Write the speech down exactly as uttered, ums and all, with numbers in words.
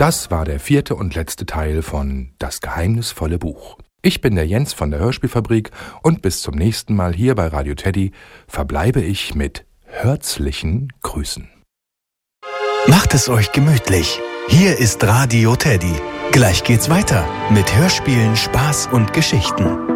Das war der vierte und letzte Teil von Das geheimnisvolle Buch. Ich bin der Jens von der Hörspielfabrik und bis zum nächsten Mal hier bei Radio Teddy verbleibe ich mit herzlichen Grüßen. Macht es euch gemütlich. Hier ist Radio Teddy. Gleich geht's weiter mit Hörspielen, Spaß und Geschichten.